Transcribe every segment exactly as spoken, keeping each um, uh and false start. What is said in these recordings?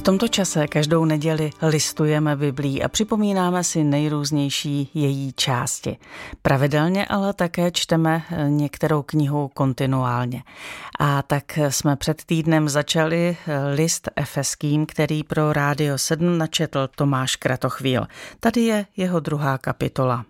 tomto čase každou neděli listujeme Biblii a připomínáme si nejrůznější její části. Pravidelně ale také čteme některou knihu kontinuálně. A tak jsme před týdnem začali list Efeským, který pro Rádio sedm načetl Tomáš Kratochvíl. Tady je jeho druhá kapitola.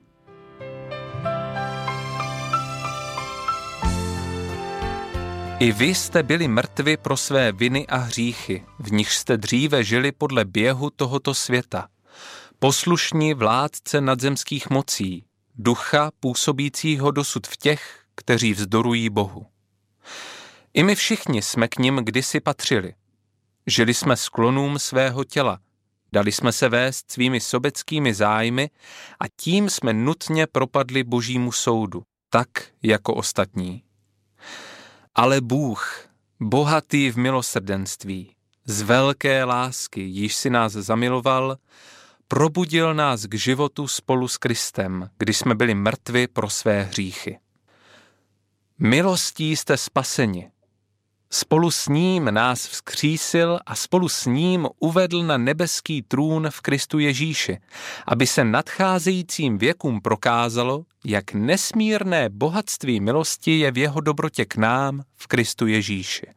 I vy jste byli mrtvi pro své viny a hříchy, v nich jste dříve žili podle běhu tohoto světa. Poslušní vládce nadzemských mocí, ducha působícího dosud v těch, kteří vzdorují Bohu. I my všichni jsme k nim kdysi patřili. Žili jsme sklonům svého těla, dali jsme se vést svými sobeckými zájmy a tím jsme nutně propadli Božímu soudu, tak jako ostatní. Ale Bůh, bohatý v milosrdenství, z velké lásky, již si nás zamiloval, probudil nás k životu spolu s Kristem, když jsme byli mrtvi pro své hříchy. Milostí jste spaseni. Spolu s ním nás vzkřísil a spolu s ním uvedl na nebeský trůn v Kristu Ježíši, aby se nadcházejícím věkům prokázalo, jak nesmírné bohatství milosti je v jeho dobrotě k nám v Kristu Ježíši.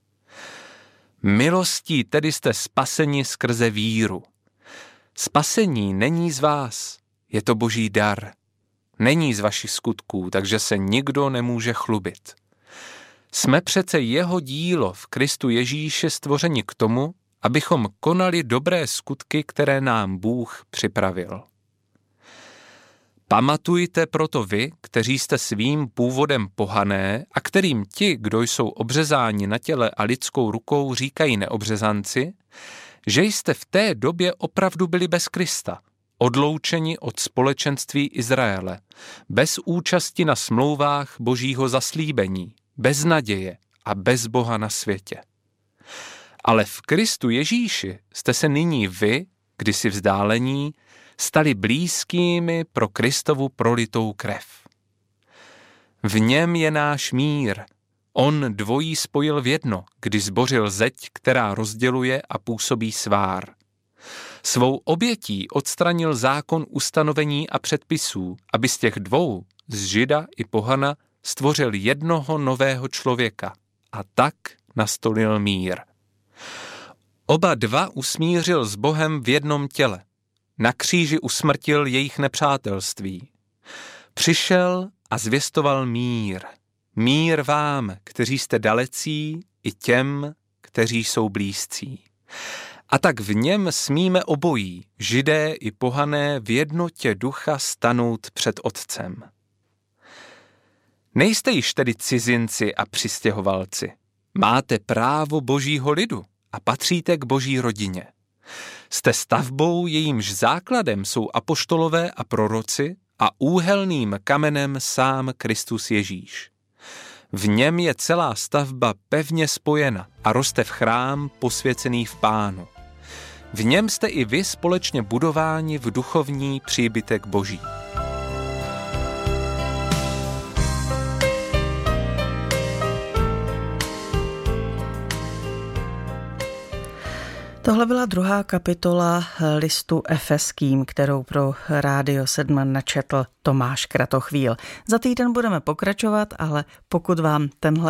Milostí tedy jste spaseni skrze víru. Spasení není z vás, je to Boží dar. Není z vašich skutků, takže se nikdo nemůže chlubit. Jsme přece jeho dílo v Kristu Ježíši stvořeni k tomu, abychom konali dobré skutky, které nám Bůh připravil. Pamatujte proto vy, kteří jste svým původem pohané a kterým ti, kdo jsou obřezáni na těle a lidskou rukou, říkají neobřezanci, že jste v té době opravdu byli bez Krista, odloučeni od společenství Izraele, bez účasti na smlouvách Božího zaslíbení, bez naděje a bez Boha na světě. Ale v Kristu Ježíši jste se nyní vy, kdysi vzdálení, stali blízkými pro Kristovu prolitou krev. V něm je náš mír. On dvojí spojil v jedno, když zbořil zeď, která rozděluje a působí svár. Svou obětí odstranil zákon ustanovení a předpisů, aby z těch dvou, z Žida i pohana, stvořil jednoho nového člověka a tak nastolil mír. Oba dva usmířil s Bohem v jednom těle. Na kříži usmrtil jejich nepřátelství. Přišel a zvěstoval mír. Mír vám, kteří jste dalecí, i těm, kteří jsou blízcí. A tak v něm smíme obojí, Židé i pohané, v jednotě ducha stanout před Otcem. Nejste již tedy cizinci a přistěhovalci. Máte právo Božího lidu a patříte k Boží rodině. Jste stavbou, jejímž základem jsou apoštolové a proroci a úhelným kamenem sám Kristus Ježíš. V něm je celá stavba pevně spojena a roste v chrám posvěcený v Pánu. V něm jste i vy společně budováni v duchovní příbytek Boží. Tohle byla druhá kapitola listu Efeským, kterou pro Rádio sedm načetl Tomáš Kratochvíl. Za týden budeme pokračovat, ale pokud vám tenhle